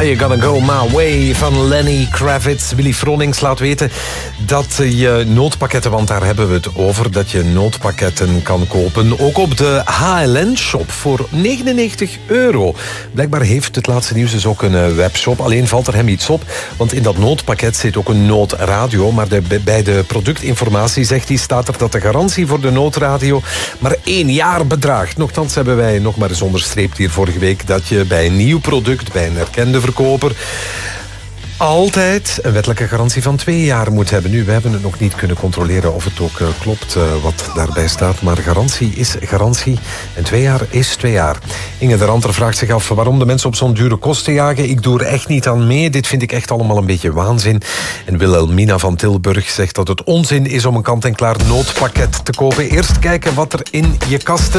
Are You Gonna Go My Way van Lenny Kravitz. Willy Fronings laat weten dat je noodpakketten, want daar hebben we het over, dat je noodpakketten kan kopen. Ook op de HLN-shop voor €99. Blijkbaar heeft het laatste nieuws dus ook een webshop. Alleen valt er hem iets op, want in dat noodpakket zit ook een noodradio. Maar bij de productinformatie zegt hij, staat er dat de garantie voor de noodradio maar 1 jaar bedraagt. Nochtans hebben wij nog maar eens onderstreept hier vorige week dat je bij een nieuw product, bij een erkende verkoper, altijd een wettelijke garantie van 2 jaar moet hebben. Nu, we hebben het nog niet kunnen controleren of het ook klopt wat daarbij staat. Maar garantie is garantie. En 2 jaar is 2 jaar. Inge de Ranter vraagt zich af waarom de mensen op zo'n dure kosten jagen. Ik doe er echt niet aan mee. Dit vind ik echt allemaal een beetje waanzin. En Wilhelmina van Tilburg zegt dat het onzin is om een kant-en-klaar noodpakket te kopen. Eerst kijken wat er in je kasten